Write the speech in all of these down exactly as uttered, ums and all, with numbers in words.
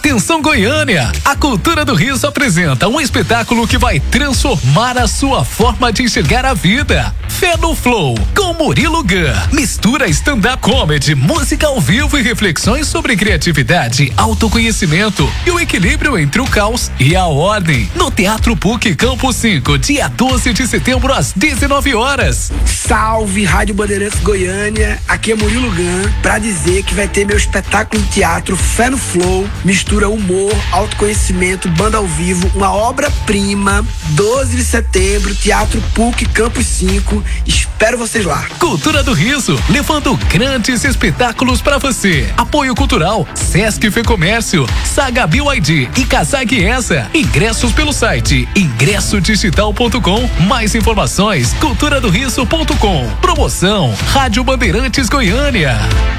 Atenção Goiânia, a Cultura do Riso apresenta um espetáculo que vai transformar a sua forma de enxergar a vida. Fé no Flow, com Murilo Gun. Mistura stand-up comedy, música ao vivo e reflexões sobre criatividade, autoconhecimento e o equilíbrio entre o caos e a ordem. No Teatro P U C Campo cinco, dia doze de setembro às dezenove horas. Salve, Rádio Bandeirantes Goiânia, aqui é Murilo Gun, pra dizer que vai ter meu espetáculo de teatro Fé no Flow, mistura humor, autoconhecimento, banda ao vivo, uma obra-prima, doze de setembro, Teatro P U C Campus cinco, espero vocês lá. Cultura do Riso, levando grandes espetáculos pra você. Apoio cultural, Sesc Fecomércio, Saga B Y D e Casag Essa. Ingressos pelo site ingresso digital ponto com. Mais informações, cultura do riso ponto com. Promoção, Rádio Bandeirantes Goiânia.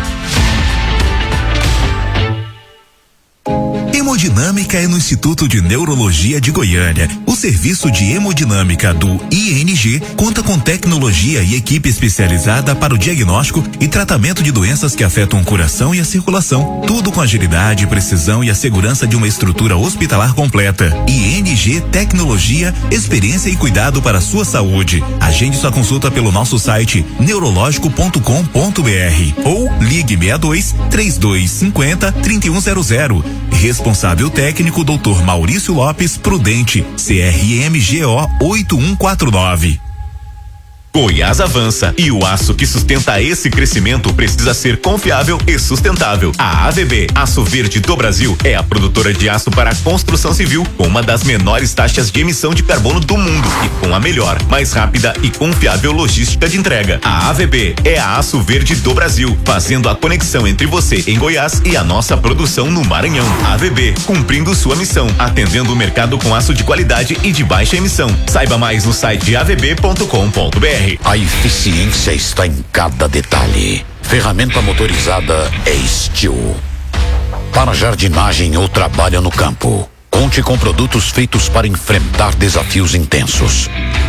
Hemodinâmica é no Instituto de Neurologia de Goiânia. O serviço de hemodinâmica do I N G conta com tecnologia e equipe especializada para o diagnóstico e tratamento de doenças que afetam o coração e a circulação. Tudo com agilidade, precisão e a segurança de uma estrutura hospitalar completa. I N G Tecnologia, experiência e cuidado para a sua saúde. Agende sua consulta pelo nosso site neurológico ponto com ponto b r ou ligue seis dois, três dois cinco zero, três um zero zero. Responsável técnico doutor Maurício Lopes Prudente, C R M G O oito um quatro nove. Goiás avança e o aço que sustenta esse crescimento precisa ser confiável e sustentável. A A V B, Aço Verde do Brasil, é a produtora de aço para a construção civil com uma das menores taxas de emissão de carbono do mundo e com a melhor, mais rápida e confiável logística de entrega. A A V B é a Aço Verde do Brasil, fazendo a conexão entre você em Goiás e a nossa produção no Maranhão. A V B, cumprindo sua missão, atendendo o mercado com aço de qualidade e de baixa emissão. Saiba mais no site a v b ponto com ponto b r. A eficiência está em cada detalhe. Ferramenta motorizada é Steel. Para jardinagem ou trabalho no campo, conte com produtos feitos para enfrentar desafios intensos.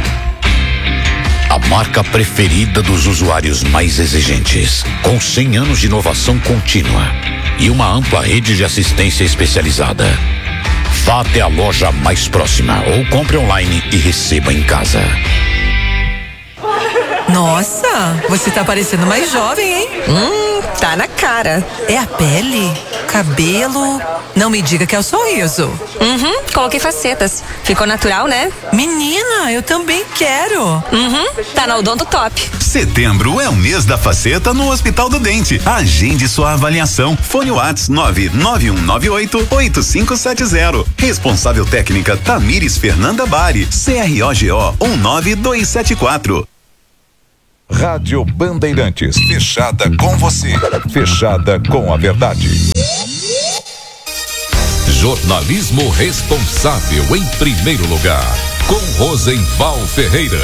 A marca preferida dos usuários mais exigentes, com cem anos de inovação contínua e uma ampla rede de assistência especializada. Vá até a loja mais próxima ou compre online e receba em casa. Nossa, você tá parecendo mais jovem, hein? Hum, tá na cara. É a pele? Cabelo? Não me diga que é o sorriso. Uhum, coloquei facetas. Ficou natural, né? Menina, eu também quero. Uhum, tá na Odonto Top. Setembro é o mês da faceta no Hospital do Dente. Agende sua avaliação. Fone WhatsApp nove nove um nove oito, oito cinco sete zero. Responsável técnica Tamires Fernanda Bari. C R O G O um nove dois sete quatro. Rádio Bandeirantes, fechada com você, fechada com a verdade. Jornalismo responsável em primeiro lugar, com Rosenval Ferreira.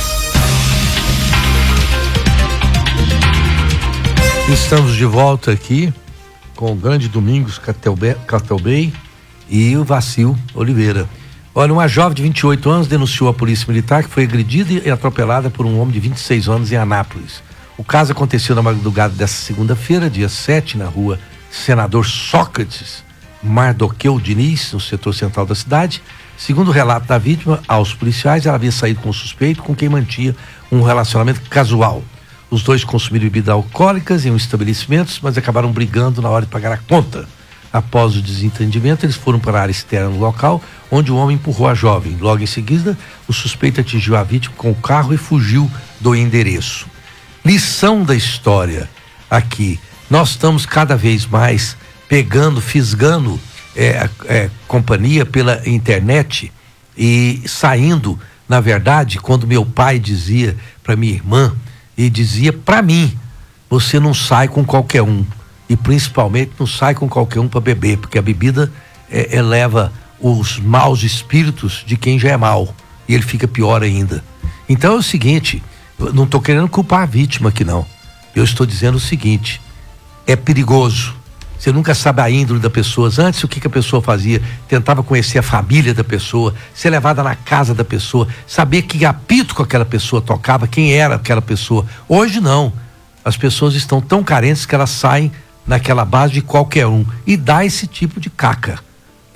Estamos de volta aqui com o grande Domingos Catelbey e o Vacil Oliveira. Olha, uma jovem de vinte e oito anos denunciou a polícia militar que foi agredida e atropelada por um homem de vinte e seis anos em Anápolis. O caso aconteceu na madrugada desta segunda-feira, dia sete, na rua Senador Sócrates Mardoqueu Diniz, no setor central da cidade. Segundo o relato da vítima aos policiais, ela havia saído com o suspeito com quem mantinha um relacionamento casual. Os dois consumiram bebidas alcoólicas em um estabelecimento, mas acabaram brigando na hora de pagar a conta. Após o desentendimento, eles foram para a área externa do local, onde o homem empurrou a jovem. Logo em seguida, o suspeito atingiu a vítima com o carro e fugiu do endereço. Lição da história aqui. Nós estamos cada vez mais pegando, fisgando é, é, companhia pela internet e saindo, na verdade, quando meu pai dizia para minha irmã, e dizia para mim, você não sai com qualquer um. E principalmente não sai com qualquer um para beber, porque a bebida é, eleva os maus espíritos de quem já é mau, e ele fica pior ainda. Então é o seguinte, eu não estou querendo culpar a vítima aqui não, eu estou dizendo o seguinte, é perigoso, você nunca sabe a índole da pessoa. Antes o que, que a pessoa fazia, tentava conhecer a família da pessoa, ser levada na casa da pessoa, saber que apito com aquela pessoa tocava, quem era aquela pessoa. Hoje não, as pessoas estão tão carentes que elas saem naquela base de qualquer um e dá esse tipo de caca.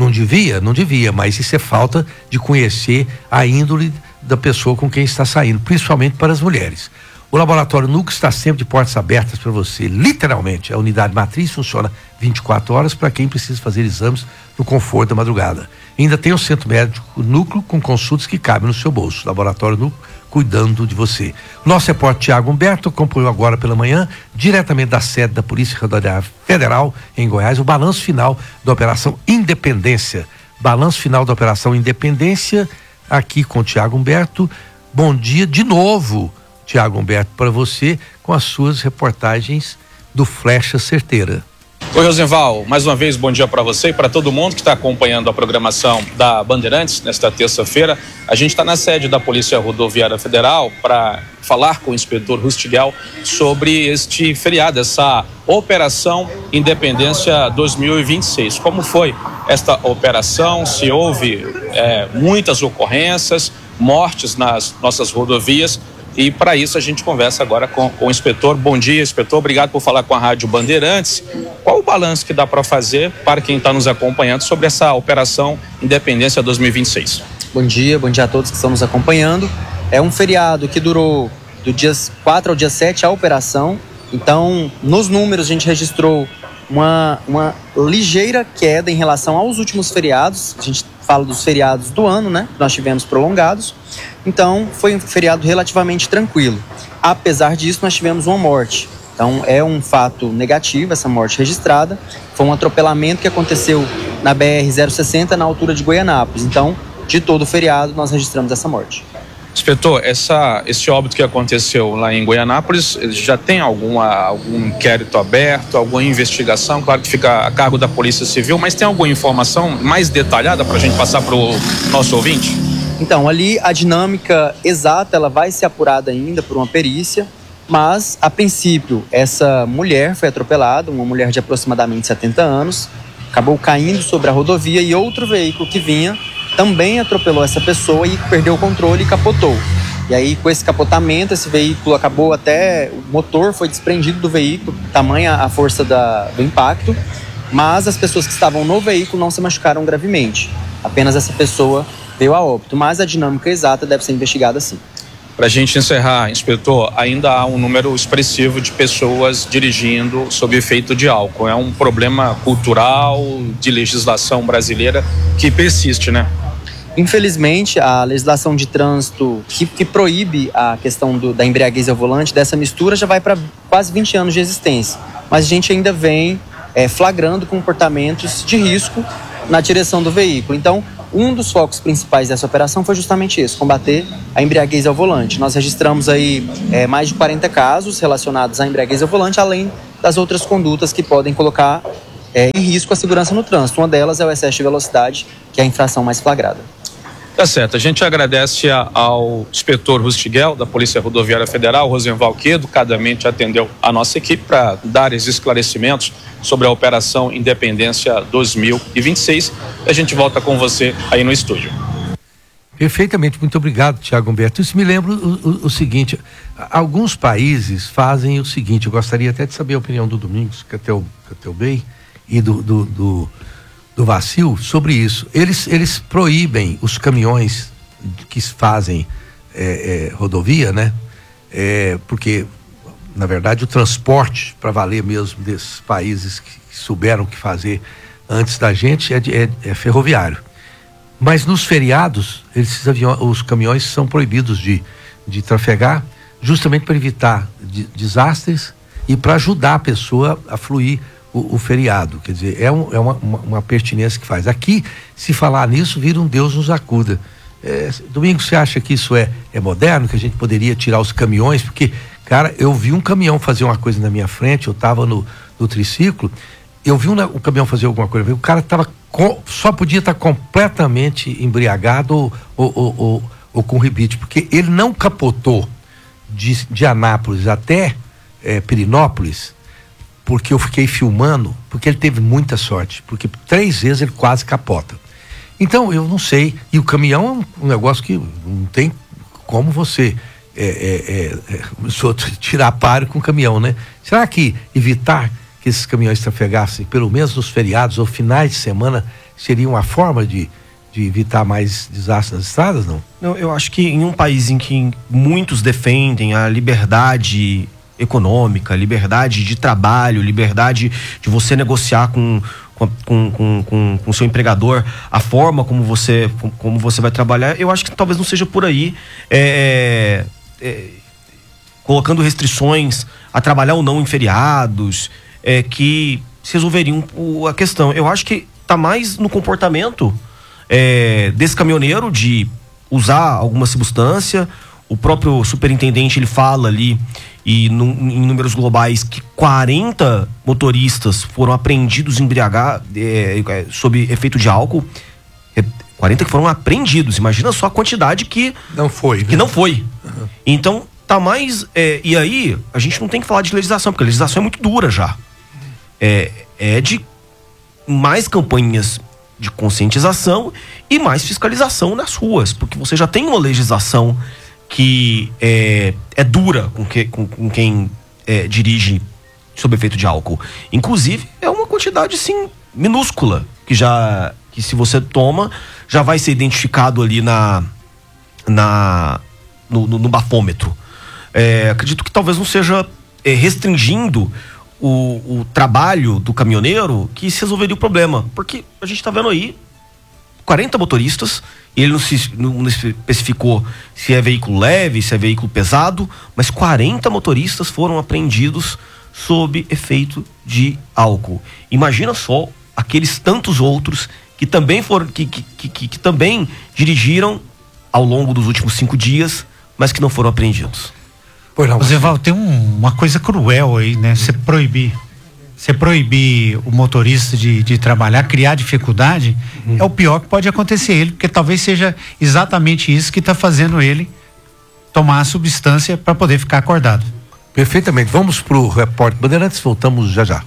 Não devia? Não devia, mas isso é falta de conhecer a índole da pessoa com quem está saindo, principalmente para as mulheres. O Laboratório Núcleo está sempre de portas abertas para você, literalmente. A unidade matriz funciona vinte e quatro horas para quem precisa fazer exames no conforto da madrugada. Ainda tem o Centro Médico Núcleo com consultas que cabem no seu bolso. Laboratório Núcleo cuidando de você. Nosso repórter Tiago Humberto acompanhou agora pela manhã, diretamente da sede da Polícia Rodoviária Federal em Goiás, o balanço final da Operação Independência. Balanço final da Operação Independência, aqui com o Tiago Humberto. Bom dia de novo, Tiago Humberto, para você, com as suas reportagens do Flecha Certeira. Oi, Rosenval, mais uma vez bom dia para você e para todo mundo que está acompanhando a programação da Bandeirantes nesta terça-feira. A gente está na sede da Polícia Rodoviária Federal para falar com o inspetor Rustigal sobre este feriado, essa Operação Independência dois mil e vinte e seis. Como foi esta operação? Se houve é, muitas ocorrências, mortes nas nossas rodovias? E para isso a gente conversa agora com, com o inspetor. Bom dia, inspetor. Obrigado por falar com a Rádio Bandeirantes. Qual o balanço que dá para fazer para quem está nos acompanhando sobre essa Operação Independência dois mil e vinte e seis? Bom dia, bom dia a todos que estão nos acompanhando. É um feriado que durou do dia quatro ao dia sete a operação. Então, nos números a gente registrou uma, uma ligeira queda em relação aos últimos feriados. A gente fala dos feriados do ano, né? Nós tivemos prolongados. Então, foi um feriado relativamente tranquilo. Apesar disso, nós tivemos uma morte. Então, é um fato negativo essa morte registrada. Foi um atropelamento que aconteceu na B R zero sessenta, na altura de Goianápolis. Então, de todo o feriado, nós registramos essa morte. Inspetor, essa, esse óbito que aconteceu lá em Goianápolis, já tem alguma, algum inquérito aberto, alguma investigação? Claro que fica a cargo da Polícia Civil, mas tem alguma informação mais detalhada para a gente passar para o nosso ouvinte? Então, ali a dinâmica exata ela vai ser apurada ainda por uma perícia, mas, a princípio, essa mulher foi atropelada, uma mulher de aproximadamente setenta anos, acabou caindo sobre a rodovia e outro veículo que vinha também atropelou essa pessoa e perdeu o controle e capotou. E aí, com esse capotamento, esse veículo acabou até... O motor foi desprendido do veículo, tamanha a força da, do impacto, mas as pessoas que estavam no veículo não se machucaram gravemente. Apenas essa pessoa veio a óbito, mas a dinâmica exata deve ser investigada sim. Para a gente encerrar, inspetor, ainda há um número expressivo de pessoas dirigindo sob efeito de álcool. É um problema cultural, de legislação brasileira que persiste, né? Infelizmente, a legislação de trânsito que, que proíbe a questão do, da embriaguez ao volante, dessa mistura, já vai para quase vinte anos de existência. Mas a gente ainda vem é, flagrando comportamentos de risco na direção do veículo. Então, um dos focos principais dessa operação foi justamente isso, combater a embriaguez ao volante. Nós registramos aí é, mais de quarenta casos relacionados à embriaguez ao volante, além das outras condutas que podem colocar é, em risco a segurança no trânsito. Uma delas é o excesso de velocidade, que é a infração mais flagrada. Tá certo, a gente agradece a, ao inspetor Rustigal, da Polícia Rodoviária Federal, Rosenval, que educadamente atendeu a nossa equipe para dar esses esclarecimentos sobre a Operação Independência dois mil e vinte e seis. A gente volta com você aí no estúdio. Perfeitamente, muito obrigado, Tiago Humberto. Isso me lembra o, o, o seguinte, alguns países fazem o seguinte, eu gostaria até de saber a opinião do Domingos Catel-Bey e do, do, do, do Vacil sobre isso. Eles, eles proíbem os caminhões que fazem é, é, rodovia, né? É, porque, na verdade, o transporte, para valer mesmo desses países que, que souberam o que fazer antes da gente, é, de, é, é ferroviário. Mas nos feriados, esses aviões, os caminhões são proibidos de, de trafegar, justamente para evitar de, desastres e para ajudar a pessoa a fluir o, o feriado. Quer dizer, é, um, é uma, uma, uma pertinência que faz. Aqui, se falar nisso, vira um Deus nos acuda. É, Domingos, você acha que isso é, é moderno, que a gente poderia tirar os caminhões? Porque, cara, eu vi um caminhão fazer uma coisa na minha frente, eu estava no, no triciclo, eu vi um, um caminhão fazer alguma coisa, o cara tava com, só podia estar tá completamente embriagado ou, ou, ou, ou, ou com ribite, porque ele não capotou de, de Anápolis até é, Pirinópolis, porque eu fiquei filmando, porque ele teve muita sorte, porque três vezes ele quase capota. Então, eu não sei, e o caminhão é um, um negócio que não tem como você é, é, é, é, tirar páreo com o caminhão, né? Será que evitar que esses caminhões trafegassem, pelo menos nos feriados ou finais de semana, seria uma forma de, de evitar mais desastres nas estradas, não? Não, eu acho que em um país em que muitos defendem a liberdade econômica, liberdade de trabalho, liberdade de você negociar com com com com, com, com seu empregador a forma como você como você vai trabalhar, eu acho que talvez não seja por aí é, é, colocando restrições a trabalhar ou não em feriados é, que se resolveriam a questão. Eu acho que tá mais no comportamento é, desse caminhoneiro de usar alguma substância. O próprio superintendente, ele fala ali, e num, em números globais, que quarenta motoristas foram apreendidos embriagados, é, sob efeito de álcool. É, quarenta que foram apreendidos. Imagina só a quantidade que não foi. Que né? não foi. Uhum. Então, tá mais... É, e aí, a gente não tem que falar de legislação, porque a legislação é muito dura já. É, é de mais campanhas de conscientização e mais fiscalização nas ruas, porque você já tem uma legislação que é, é dura com, que, com, com quem é, dirige sob efeito de álcool. Inclusive, é uma quantidade, sim, minúscula, que já, que se você toma, já vai ser identificado ali na, na, no, no, no bafômetro. É, acredito que talvez não seja é, restringindo o, o trabalho do caminhoneiro que se resolveria o problema, porque a gente está vendo aí quarenta motoristas. Ele não, se, não especificou se é veículo leve, se é veículo pesado, mas quarenta motoristas foram apreendidos sob efeito de álcool. Imagina só aqueles tantos outros que também foram, que, que, que, que, que também dirigiram ao longo dos últimos cinco dias, mas que não foram apreendidos. Pois não. Zeval, tem um, uma coisa cruel aí, né? Você proibir. Você proibir o motorista de, de trabalhar, criar dificuldade, uhum. é o pior que pode acontecer a ele, porque talvez seja exatamente isso que está fazendo ele tomar a substância para poder ficar acordado. Perfeitamente. Vamos pro Repórter Bandeirantes, voltamos já já.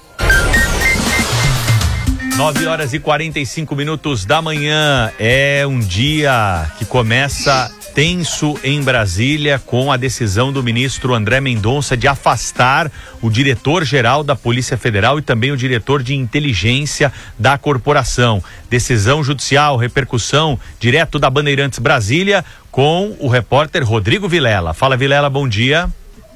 nove horas e quarenta e cinco minutos da manhã. É um dia que começa tenso em Brasília com a decisão do ministro André Mendonça de afastar o diretor-geral da Polícia Federal e também o diretor de inteligência da corporação. Decisão judicial, repercussão direto da Bandeirantes Brasília com o repórter Rodrigo Vilela. Fala, Vilela, bom dia.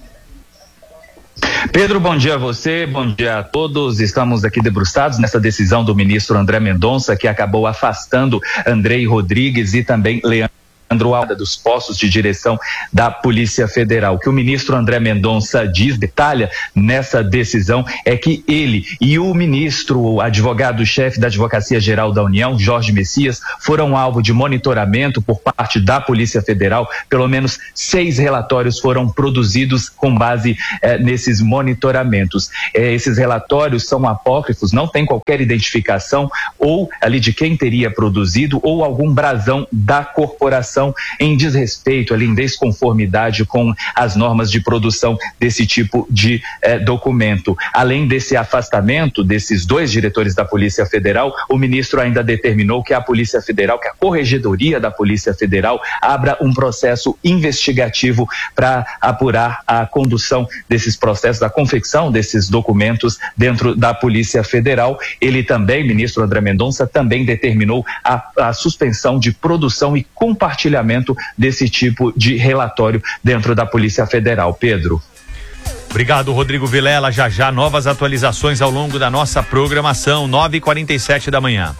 Pedro, bom dia a você, bom dia a todos. Estamos aqui debruçados nessa decisão do ministro André Mendonça, que acabou afastando Andrei Rodrigues e também Leandro Alda dos postos de direção da Polícia Federal. O que o ministro André Mendonça diz, detalha nessa decisão, é que ele e o ministro, o advogado-chefe da Advocacia Geral da União, Jorge Messias, foram alvo de monitoramento por parte da Polícia Federal. Pelo menos seis relatórios foram produzidos com base eh, nesses monitoramentos. Eh, esses relatórios são apócrifos, não tem qualquer identificação ou ali de quem teria produzido ou algum brasão da corporação em desrespeito, ali, em desconformidade com as normas de produção desse tipo de eh, documento. Além desse afastamento desses dois diretores da Polícia Federal, o ministro ainda determinou que a Polícia Federal, que a Corregedoria da Polícia Federal, abra um processo investigativo para apurar a condução desses processos, a confecção desses documentos dentro da Polícia Federal. Ele também, ministro André Mendonça, também determinou a, a suspensão de produção e compartilhamento desse tipo de relatório dentro da Polícia Federal. Pedro. Obrigado, Rodrigo Vilela. Já já novas atualizações ao longo da nossa programação. nove e quarenta e sete da manhã.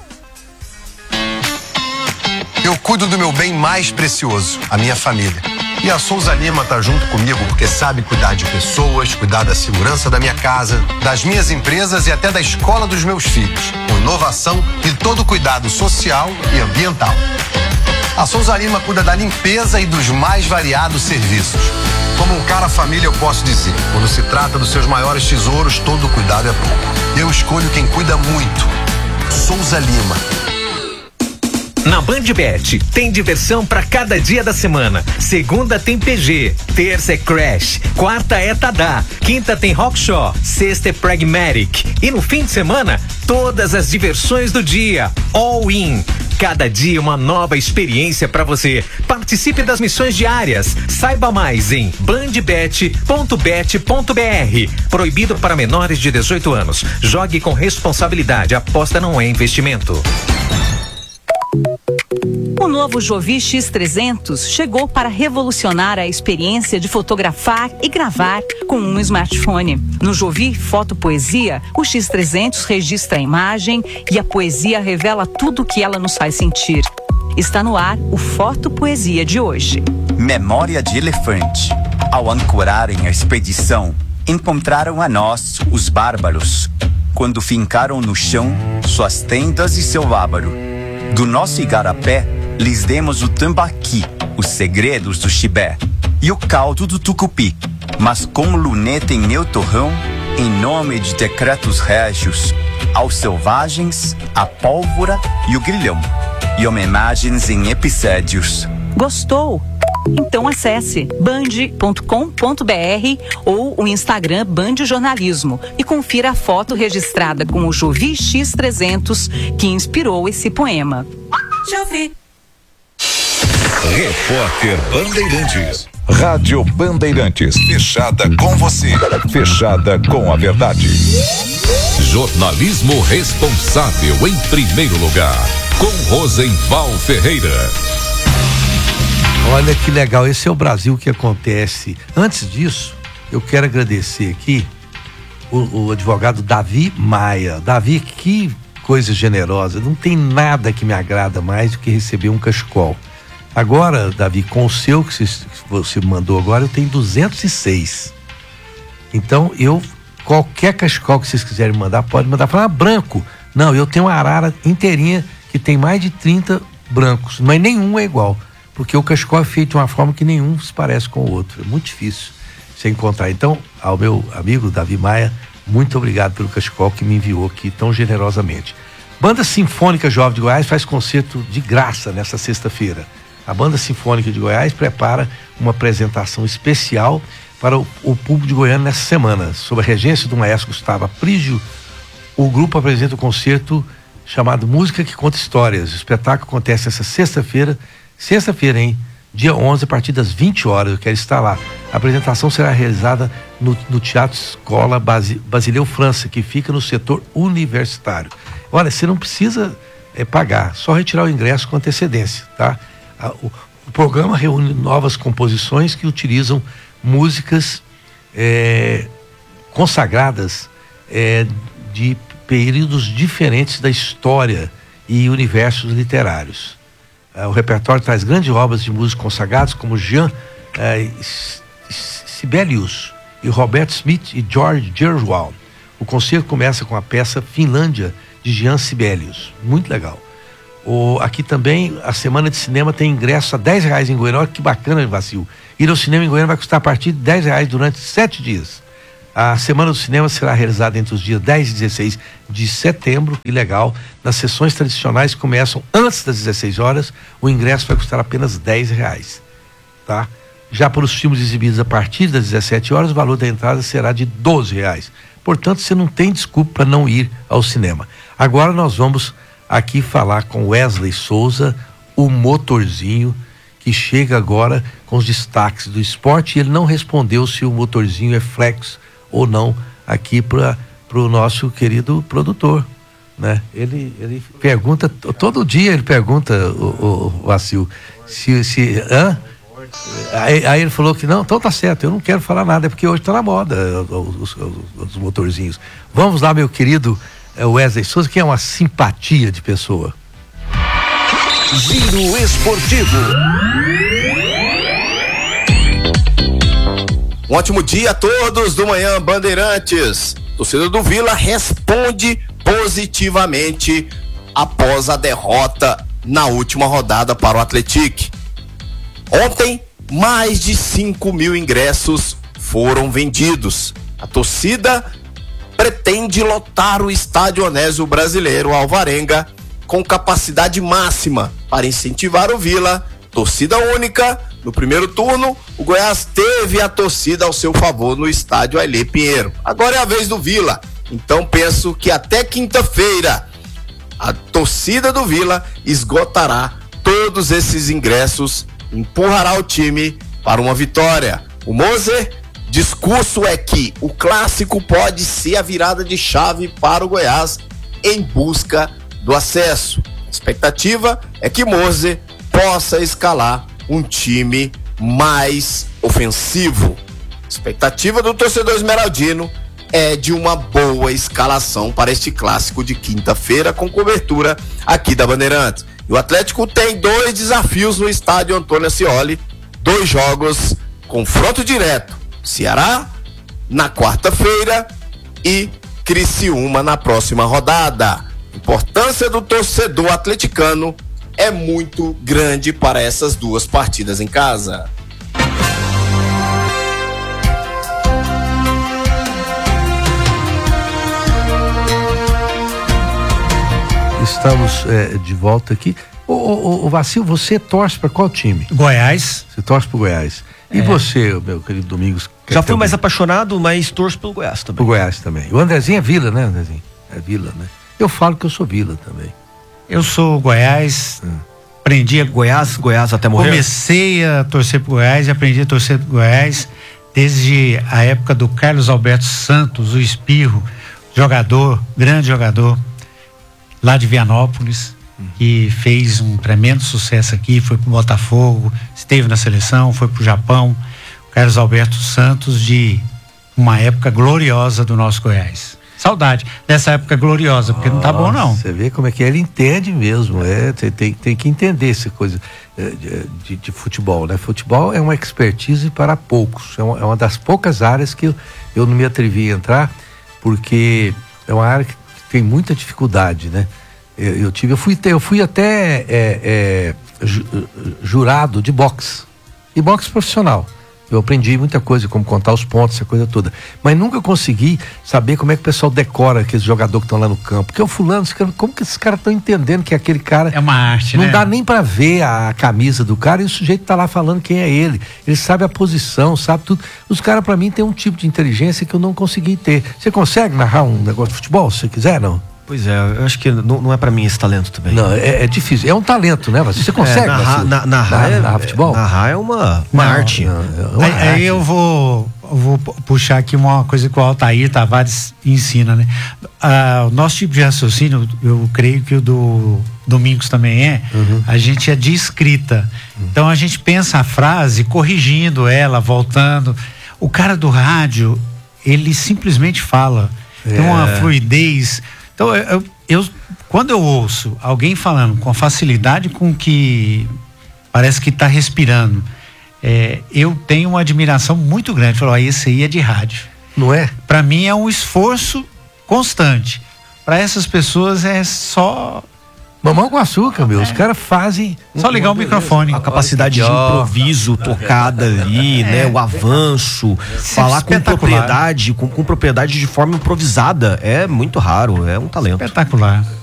Eu cuido do meu bem mais precioso, a minha família. E a Souza Lima tá junto comigo porque sabe cuidar de pessoas, cuidar da segurança da minha casa, das minhas empresas e até da escola dos meus filhos, com inovação e todo cuidado social e ambiental. A Souza Lima cuida da limpeza e dos mais variados serviços. Como um cara família, eu posso dizer, quando se trata dos seus maiores tesouros, todo cuidado é bom. Eu escolho quem cuida muito. Souza Lima. Na BandBet tem diversão para cada dia da semana. Segunda tem P G, terça é Crash, quarta é Tadá, quinta tem Rockshaw, sexta é Pragmatic e no fim de semana todas as diversões do dia, all in. Cada dia uma nova experiência para você. Participe das missões diárias. Saiba mais em bandbet ponto bet ponto br. Proibido para menores de dezoito anos. Jogue com responsabilidade. Aposta não é investimento. O novo Jovi X trezentos chegou para revolucionar a experiência de fotografar e gravar com um smartphone. No Jovi Foto Poesia, o X trezentos registra a imagem e a poesia revela tudo o que ela nos faz sentir. Está no ar o Foto Poesia de hoje. Memória de elefante. Ao ancorarem a expedição, encontraram a nós, os bárbaros, quando fincaram no chão suas tendas e seu lábaro. Do nosso igarapé, lhes demos o tambaqui, os segredos do chibé, e o caldo do tucupi. Mas com luneta em meu torrão, em nome de decretos régios, aos selvagens, a pólvora e o grilhão, e homenagens em epissédios. Gostou? Então acesse band ponto com ponto br ou o Instagram Band Jornalismo e confira a foto registrada com o Jovi X trezentos que inspirou esse poema. Jovi. Repórter Bandeirantes. Rádio Bandeirantes. Fechada com você. Fechada com a verdade. Jornalismo responsável em primeiro lugar. Com Rosenval Ferreira. Olha que legal, esse é o Brasil que acontece. Antes disso, eu quero agradecer aqui o, o advogado Davi Maia. Davi, que coisa generosa. Não tem nada que me agrada mais do que receber um cachecol. Agora, Davi, com o seu que você mandou agora, eu tenho duzentos e seis. Então, eu, qualquer cachecol que vocês quiserem mandar, pode mandar. Falar, ah, branco. Não, eu tenho uma arara inteirinha que tem mais de trinta brancos, mas nenhum é igual. Porque o cachecol é feito de uma forma que nenhum se parece com o outro. É muito difícil você encontrar. Então, ao meu amigo Davi Maia, muito obrigado pelo cachecol que me enviou aqui tão generosamente. Banda Sinfônica Jovem de Goiás faz concerto de graça nesta sexta-feira. A Banda Sinfônica de Goiás prepara uma apresentação especial para o, o público de Goiânia nessa semana. Sob a regência do maestro Gustavo Aprígio, o grupo apresenta o concerto chamado Música que Conta Histórias. O espetáculo acontece essa sexta-feira, sexta-feira, hein? Dia onze, a partir das vinte horas, eu quero estar lá. A apresentação será realizada no, no Teatro Escola Basi, Basileu França, que fica no setor universitário. Olha, você não precisa é, pagar, só retirar o ingresso com antecedência, tá? A, o, o programa reúne novas composições que utilizam músicas é, consagradas é, de períodos diferentes da história e universos literários. Uh, o repertório traz grandes obras de músicos consagrados como Jean uh, Sibelius e Robert Smith e George Gershwin. O concerto começa com a peça Finlândia de Jean Sibelius, muito legal. O, aqui também a semana de cinema tem ingresso a dez reais em Goiânia. Olha que bacana, Vacil. Ir ao cinema em Goiânia vai custar a partir de dez reais durante sete dias. A Semana do Cinema será realizada entre os dias dez e dezesseis de setembro, e legal, nas sessões tradicionais que começam antes das dezesseis horas, o ingresso vai custar apenas dez reais, tá? Já para os filmes exibidos a partir das dezessete horas, o valor da entrada será de doze reais. Portanto, você não tem desculpa para não ir ao cinema. Agora nós vamos aqui falar com Wesley Souza, o motorzinho, que chega agora com os destaques do esporte, e ele não respondeu se o motorzinho é flex ou não aqui para o nosso querido produtor, né? Ele, ele pergunta, todo dia ele pergunta, o, o Vacil, se, se hã? Aí, aí ele falou que não, então tá certo, eu não quero falar nada, é porque hoje tá na moda os, os, os motorzinhos. Vamos lá, meu querido Wesley Souza, que é uma simpatia de pessoa. Giro Esportivo. Um ótimo dia a todos do Manhã Bandeirantes. Torcedor do Vila responde positivamente após a derrota na última rodada para o Atlético. Ontem, mais de cinco mil ingressos foram vendidos. A torcida pretende lotar o estádio Onésio Brasileiro Alvarenga com capacidade máxima para incentivar o Vila. Torcida única. No primeiro turno, o Goiás teve a torcida ao seu favor no estádio Ailê Pinheiro. Agora é a vez do Vila. Então penso que até quinta-feira a torcida do Vila esgotará todos esses ingressos, empurrará o time para uma vitória. O Moser, discurso é que o clássico pode ser a virada de chave para o Goiás em busca do acesso. A expectativa é que Moser possa escalar um time mais ofensivo. A expectativa do torcedor esmeraldino é de uma boa escalação para este clássico de quinta-feira com cobertura aqui da Bandeirantes. E o Atlético tem dois desafios no estádio Antônio Ascioli, dois jogos, confronto direto, Ceará na quarta-feira e Criciúma na próxima rodada. A importância do torcedor atleticano é muito grande para essas duas partidas em casa. Estamos é, de volta aqui. Ô, ô, ô Vacil, você torce para qual time? Goiás. Você torce pro Goiás. E É. você, meu querido Domingos? Já fui mais apaixonado, mas torço pelo Goiás também. Pro Goiás também. O Andrezinho é Vila, né, Andrezinho? É Vila, né? Eu falo que eu sou Vila também. Eu sou Goiás, Hum. aprendi a Goiás, Goiás até morrer. Comecei a torcer pro Goiás e aprendi a torcer pro Goiás desde a época do Carlos Alberto Santos, o Espirro, jogador, grande jogador, lá de Vianópolis, que fez um tremendo sucesso aqui, foi pro Botafogo, esteve na seleção, foi pro Japão. Carlos Alberto Santos, de uma época gloriosa do nosso Goiás. Saudade dessa época gloriosa, porque não tá bom não. Você vê como é que é, ele entende mesmo, é, tem, tem, tem que entender essa coisa é, de, de, de futebol, né? Futebol é uma expertise para poucos, é uma, é uma das poucas áreas que eu, eu não me atrevi a entrar, porque é uma área que tem muita dificuldade, né? Eu, eu tive, eu fui, eu fui até é, é, ju, jurado de boxe, e boxe profissional. Eu aprendi muita coisa, como contar os pontos, essa coisa toda. Mas nunca consegui saber como é que o pessoal decora aqueles jogadores que estão lá no campo. Porque o fulano, como que esses caras estão entendendo que aquele cara... É uma arte, não né? dá nem pra ver a camisa do cara e o sujeito tá lá falando quem é ele. Ele sabe a posição, sabe tudo. Os caras, pra mim, têm um tipo de inteligência que eu não consegui ter. Você consegue narrar um negócio de futebol, se você quiser, não? Pois é, eu acho que não, não é pra mim esse talento também. Não, é, é difícil. É um talento, né? Você consegue, é, narrar, Vacil? na, narrar, narrar, é, narrar futebol? Narrar é uma, uma Não, arte. não, é uma Aí, aí arte. eu vou, eu vou puxar aqui uma coisa que o Altair Tavares ensina, né? Ah, o nosso tipo de raciocínio, eu creio que o do Domingos também é, Uhum. a gente é de escrita. Uhum. Então a gente pensa a frase, corrigindo ela, voltando. O cara do rádio, ele simplesmente fala. É. Tem uma fluidez. Então eu, eu, eu, quando eu ouço alguém falando com a facilidade com que parece que está respirando, é, eu tenho uma admiração muito grande. Falou, ah, esse aí é de rádio. Não é? Para mim é um esforço constante. Para essas pessoas é só mamão com açúcar, meu. Os caras fazem. só ligar o microfone. A capacidade de improviso tocada ali, né? O avanço, falar com espetacular. propriedade, com, com propriedade de forma improvisada. É muito raro, é um talento. Espetacular.